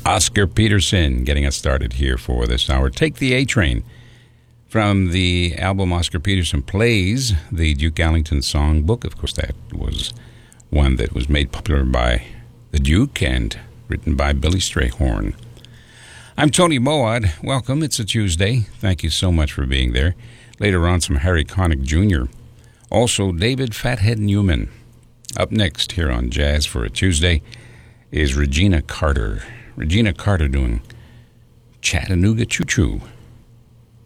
Oscar Peterson getting us started here for this hour. Take the A Train from the album Oscar Peterson Plays, the Duke Ellington Songbook. Of course, that was one that was made popular by the Duke and written by Billy Strayhorn. I'm Tony Moad. Welcome. It's a Tuesday. Thank you so much for being there. Later on, some Harry Connick Jr. Also, David Fathead Newman. Up next here on Jazz for a Tuesday is Regina Carter. Regina Carter doing Chattanooga Choo Choo.